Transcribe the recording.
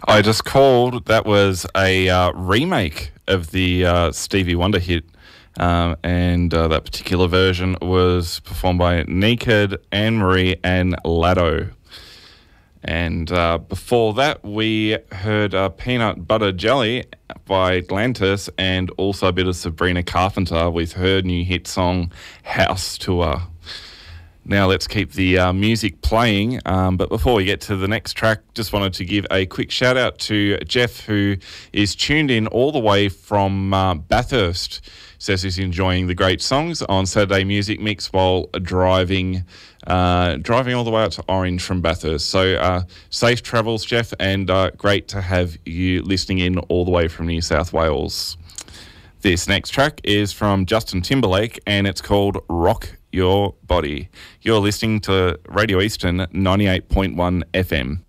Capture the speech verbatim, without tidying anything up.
I just called. That was a uh, remake of the uh, Stevie Wonder hit, um, and uh, that particular version was performed by Naked, Anne Marie, and Lado. And uh, before that, we heard uh, Peanut Butter Jelly by Atlantis, and also a bit of Sabrina Carpenter with her new hit song, House Tour. Now let's keep the uh, music playing, um, but before we get to the next track, just wanted to give a quick shout out to Jeff, who is tuned in all the way from uh, Bathurst. Says he's enjoying the great songs on Saturday Music Mix while driving uh, driving all the way out to Orange from Bathurst. So uh, safe travels, Jeff, and uh, great to have you listening in all the way from New South Wales. This next track is from Justin Timberlake, and it's called Rock Your Body. You're listening to Radio Eastern ninety-eight point one F M.